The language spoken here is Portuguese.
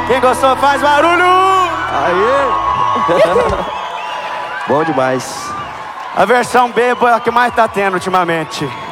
Quem gostou faz barulho! Aê! Bom demais. A versão B é a que mais tá tendo ultimamente.